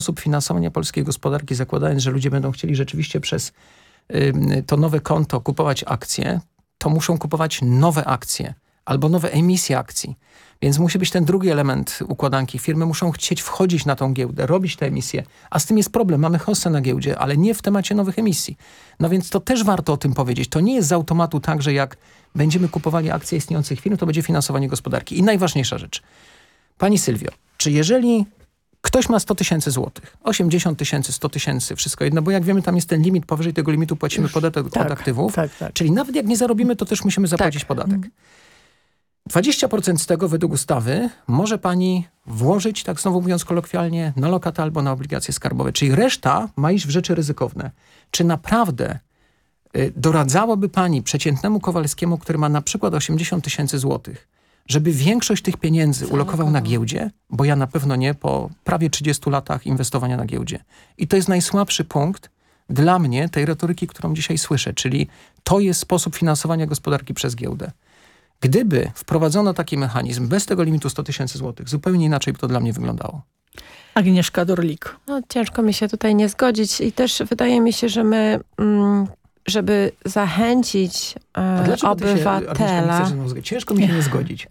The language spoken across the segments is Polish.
sposób finansowania polskiej gospodarki, zakładając, że ludzie będą chcieli rzeczywiście przez to nowe konto kupować akcje, to muszą kupować nowe akcje albo nowe emisje akcji. Więc musi być ten drugi element układanki. Firmy muszą chcieć wchodzić na tą giełdę, robić te emisje. A z tym jest problem. Mamy hossę na giełdzie, ale nie w temacie nowych emisji. No więc to też warto o tym powiedzieć. To nie jest z automatu tak, że jak będziemy kupowali akcje istniejących firm, to będzie finansowanie gospodarki. I najważniejsza rzecz. Pani Sylwio, czy jeżeli ktoś ma 100 000 złotych, 80 000, 100 000, wszystko jedno, bo jak wiemy, tam jest ten limit, powyżej tego limitu płacimy podatek od aktywów. Tak. Czyli nawet jak nie zarobimy, to też musimy zapłacić podatek. 20% z tego według ustawy może pani włożyć, tak znowu mówiąc kolokwialnie, na lokatę albo na obligacje skarbowe. Czyli reszta ma iść w rzeczy ryzykowne. Czy naprawdę doradzałoby pani przeciętnemu Kowalskiemu, który ma na przykład 80 000 złotych, żeby większość tych pieniędzy ulokował na giełdzie? Bo ja na pewno nie, po prawie 30 latach inwestowania na giełdzie. I to jest najsłabszy punkt dla mnie tej retoryki, którą dzisiaj słyszę, czyli to jest sposób finansowania gospodarki przez giełdę. Gdyby wprowadzono taki mechanizm bez tego limitu 100 000 złotych, zupełnie inaczej by to dla mnie wyglądało. Agnieszka Dorlik. No, ciężko mi się tutaj nie zgodzić i też wydaje mi się, że my, żeby zachęcić obywatela... Ciężko mi się nie zgodzić.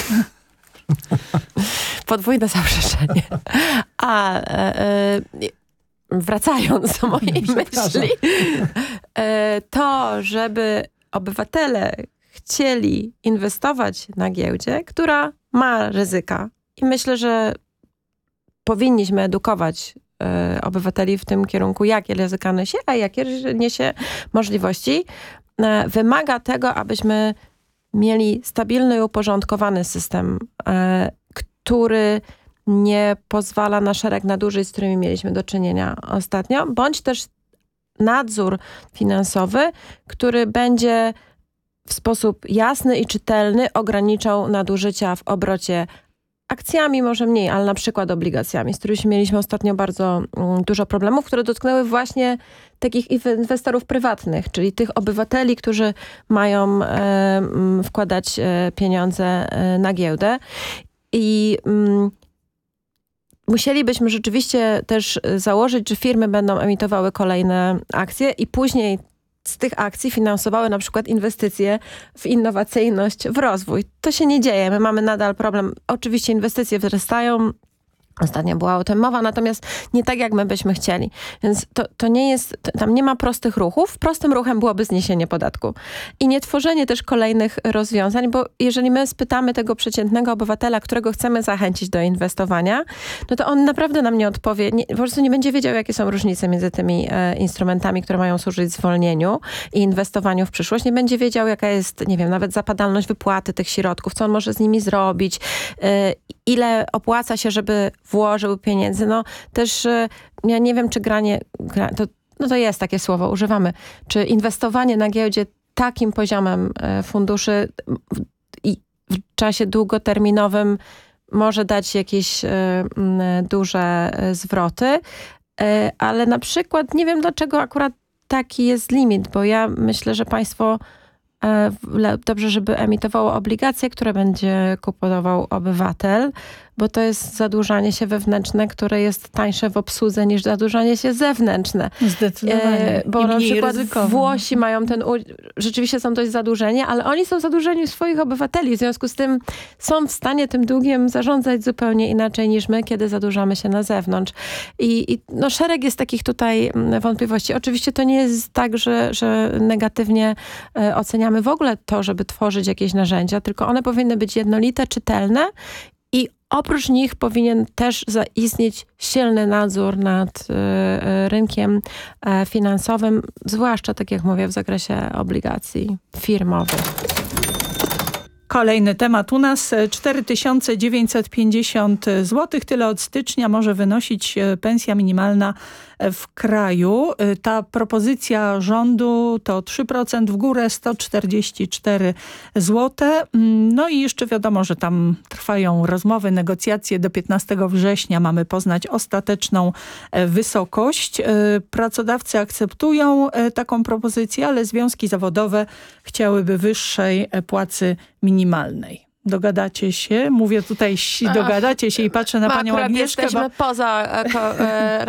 Podwójne zaprzeczenie. Wracając do mojej myśli, to, żeby obywatele chcieli inwestować na giełdzie, która ma ryzyka. I myślę, że powinniśmy edukować obywateli w tym kierunku, jakie ryzyka niesie, a jakie niesie możliwości. Wymaga tego, abyśmy mieli stabilny i uporządkowany system, który nie pozwala na szereg nadużyć, z którymi mieliśmy do czynienia ostatnio, bądź też nadzór finansowy, który będzie w sposób jasny i czytelny ograniczał nadużycia w obrocie akcjami, może mniej, ale na przykład obligacjami, z którymi mieliśmy ostatnio bardzo dużo problemów, które dotknęły właśnie takich inwestorów prywatnych, czyli tych obywateli, którzy mają wkładać pieniądze na giełdę. I musielibyśmy rzeczywiście też założyć, że firmy będą emitowały kolejne akcje i później z tych akcji finansowały na przykład inwestycje w innowacyjność, w rozwój. To się nie dzieje. My mamy nadal problem. Oczywiście inwestycje wzrastają. Ostatnio była o tym mowa, natomiast nie tak, jak my byśmy chcieli. Więc to nie jest, tam nie ma prostych ruchów. Prostym ruchem byłoby zniesienie podatku. I nie tworzenie też kolejnych rozwiązań, bo jeżeli my spytamy tego przeciętnego obywatela, którego chcemy zachęcić do inwestowania, no to on naprawdę nam nie odpowie, po prostu nie będzie wiedział, jakie są różnice między tymi instrumentami, które mają służyć zwolnieniu i inwestowaniu w przyszłość. Nie będzie wiedział, jaka jest, nie wiem, nawet zapadalność wypłaty tych środków, co on może z nimi zrobić, ile opłaca się, żeby włożył pieniędzy. No też ja nie wiem, czy to jest takie słowo, używamy. Czy inwestowanie na giełdzie takim poziomem funduszy i w czasie długoterminowym może dać jakieś duże zwroty, ale na przykład nie wiem, dlaczego akurat taki jest limit, bo ja myślę, że państwo dobrze, żeby emitowało obligacje, które będzie kupował obywatel, bo to jest zadłużanie się wewnętrzne, które jest tańsze w obsłudze niż zadłużanie się zewnętrzne. Zdecydowanie. Bo na przykład Włosi mają rzeczywiście są dość zadłużeni, ale oni są zadłużeni w swoich obywateli. W związku z tym są w stanie tym długiem zarządzać zupełnie inaczej niż my, kiedy zadłużamy się na zewnątrz. I szereg jest takich tutaj wątpliwości. Oczywiście to nie jest tak, że negatywnie oceniamy w ogóle to, żeby tworzyć jakieś narzędzia, tylko one powinny być jednolite, czytelne i oprócz nich powinien też zaistnieć silny nadzór nad rynkiem finansowym, zwłaszcza, tak jak mówię, w zakresie obligacji firmowych. Kolejny temat u nas. 4950 zł. Tyle od stycznia może wynosić pensja minimalna w kraju. Ta propozycja rządu to 3% w górę, 144 zł. No i jeszcze wiadomo, że tam trwają rozmowy, negocjacje. Do 15 września mamy poznać ostateczną wysokość. Pracodawcy akceptują taką propozycję, ale związki zawodowe chciałyby wyższej płacy minimalnej. Dogadacie się? Mówię tutaj, dogadacie się i patrzę na panią Akurat Agnieszkę, bo jesteśmy poza